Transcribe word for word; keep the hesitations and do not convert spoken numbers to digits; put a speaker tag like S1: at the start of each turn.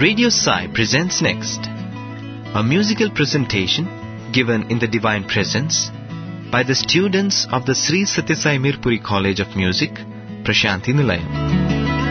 S1: Radio Sai presents next a musical presentation given in the Divine Presence by the students of the Sri Sathya Sai Mirpuri College of Music, Prashanthi Nilayam.